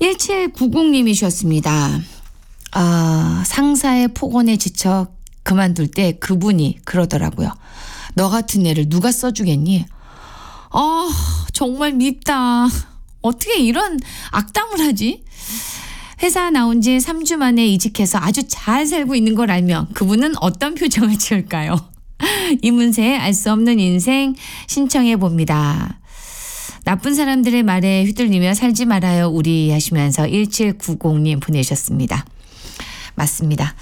1790님이셨습니다. 상사의 폭언에 지쳐 그만둘 때 그분이 그러더라고요. 너 같은 애를 누가 써주겠니? 정말 밉다. 어떻게 이런 악담을 하지? 회사 나온 지 3주 만에 이직해서 아주 잘 살고 있는 걸 알면 그분은 어떤 표정을 지을까요? 이문세의 알 수 없는 인생 신청해 봅니다. 나쁜 사람들의 말에 휘둘리며 살지 말아요 우리 하시면서 1790님 보내셨습니다. 맞습니다.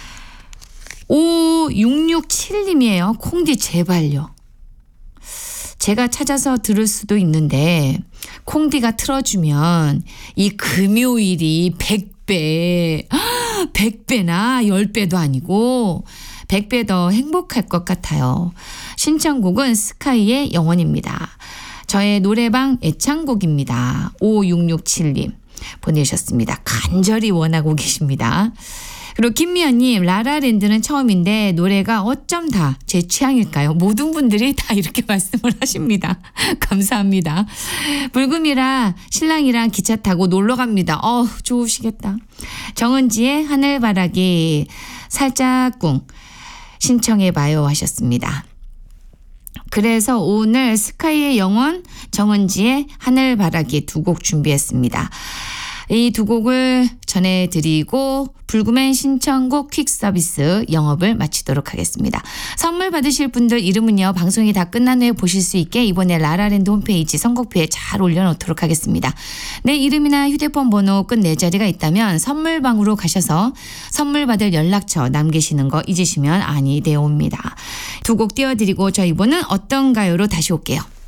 5667님이에요. 콩디 제발요. 제가 찾아서 들을 수도 있는데 콩디가 틀어주면 이 금요일이 100배, 100배나 10배도 아니고 100배 더 행복할 것 같아요. 신청곡은 스카이의 영원입니다. 저의 노래방 애창곡입니다. 5667님 보내셨습니다. 간절히 원하고 계십니다. 그리고 김미연님, 라라랜드는 처음인데 노래가 어쩜 다 제 취향일까요? 모든 분들이 다 이렇게 말씀을 하십니다. 감사합니다. 불금이라 신랑이랑 기차 타고 놀러 갑니다. 좋으시겠다. 정은지의 하늘바라기 살짝꿍 신청해봐요 하셨습니다. 그래서 오늘 스카이의 영원, 정은지의 하늘바라기 두 곡 준비했습니다. 이 두 곡을 전해드리고 불금의 신청곡 퀵 서비스 영업을 마치도록 하겠습니다. 선물 받으실 분들 이름은요. 방송이 다 끝난 후에 보실 수 있게 이번에 라라랜드 홈페이지 선곡표에 잘 올려놓도록 하겠습니다. 내 이름이나 휴대폰 번호 끝 4자리가 있다면 선물방으로 가셔서 선물 받을 연락처 남기시는 거 잊으시면 아니 되옵니다. 두 곡 띄워드리고 저희 이번은 어떤가요로 다시 올게요.